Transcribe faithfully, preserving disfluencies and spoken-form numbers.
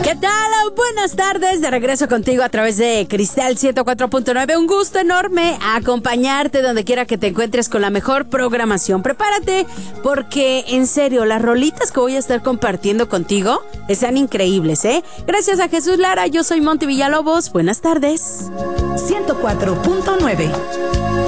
¿Qué tal? Buenas tardes, de regreso contigo a través de Cristal ciento cuatro punto nueve. Un gusto enorme acompañarte donde quiera que te encuentres con la mejor programación. Prepárate porque, en serio, las rolitas que voy a estar compartiendo contigo están increíbles, ¿eh? Gracias a Jesús Lara, yo soy Monty Villalobos. Buenas tardes. ciento cuatro punto nueve